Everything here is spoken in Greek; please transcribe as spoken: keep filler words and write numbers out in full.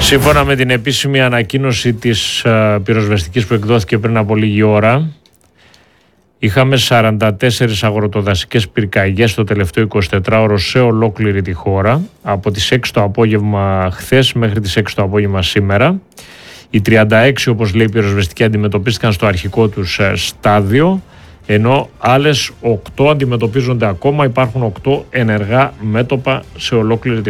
Σύμφωνα με την επίσημη ανακοίνωση της uh, πυροσβεστικής που εκδόθηκε πριν από λίγη ώρα, είχαμε σαράντα τέσσερις αγροτοδασικές πυρκαγιές το τελευταίο εικοσιτετράωρο σε ολόκληρη τη χώρα, από τις έξι το απόγευμα χθες μέχρι τις έξι το απόγευμα σήμερα. Οι τριάντα έξι, όπως λέει η πυροσβεστική, αντιμετωπίστηκαν στο αρχικό τους στάδιο, ενώ άλλες οκτώ αντιμετωπίζονται ακόμα. Υπάρχουν οκτώ ενεργά μέτωπα σε ολόκληρη τη